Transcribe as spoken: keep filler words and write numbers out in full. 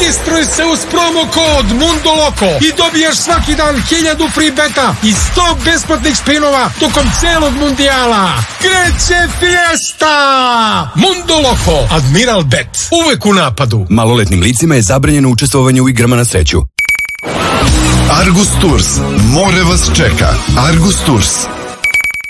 Registruj se uz promo kod Mundo Loco i dobiješ svaki dan hiljadu free beta i sto besplatnih spinova tokom celog mundijala. Kreće fiesta! Mundo Loco, Admiral Bet, uvek u napadu. Maloletnim licima je zabranjeno učestvovanje u igrama na sreću. Argus Tours. More vas čeka. Argus Tours.